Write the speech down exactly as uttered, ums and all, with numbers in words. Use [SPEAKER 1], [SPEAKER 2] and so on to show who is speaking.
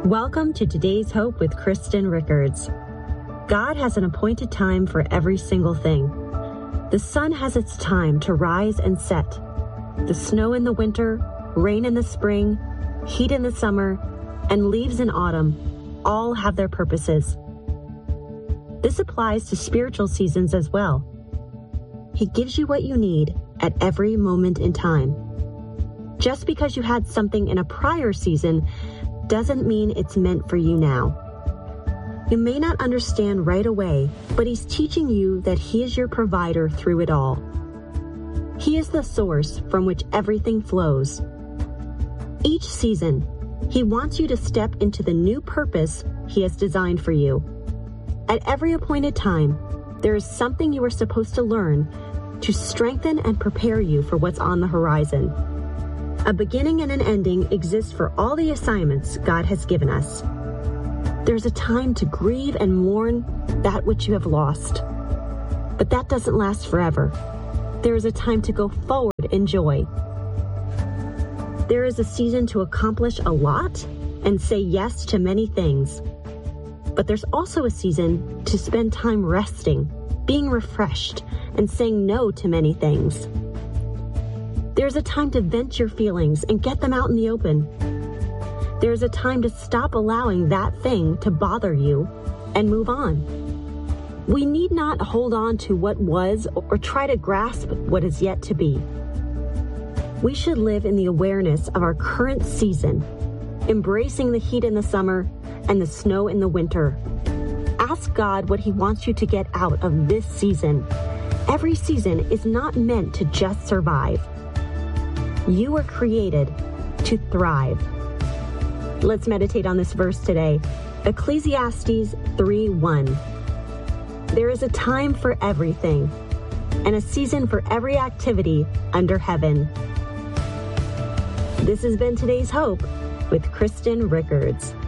[SPEAKER 1] Welcome to Today's Hope with Kristen Rickards. God has an appointed time for every single thing. The sun has its time to rise and set. The snow in the winter, rain in the spring, heat in the summer, and leaves in autumn all have their purposes. This applies to spiritual seasons as well. He gives you what you need at every moment in time. Just because you had something in a prior season doesn't mean it's meant for you now. You may not understand right away, but he's teaching you that he is your provider through it all. He is the source from which everything flows. Each season, he wants you to step into the new purpose he has designed for you. At every appointed time, there is something you are supposed to learn to strengthen and prepare you for what's on the horizon. A beginning and an ending exist for all the assignments God has given us. There's a time to grieve and mourn that which you have lost. But that doesn't last forever. There is a time to go forward in joy. There is a season to accomplish a lot and say yes to many things. But there's also a season to spend time resting, being refreshed, and saying no to many things. There's a time to vent your feelings and get them out in the open. There's a time to stop allowing that thing to bother you and move on. We need not hold on to what was or try to grasp what is yet to be. We should live in the awareness of our current season, embracing the heat in the summer and the snow in the winter. Ask God what he wants you to get out of this season. Every season is not meant to just survive. You were created to thrive. Let's meditate on this verse today. Ecclesiastes three one. There is a time for everything, and a season for every activity under heaven. This has been Today's Hope with Kristen Rickards.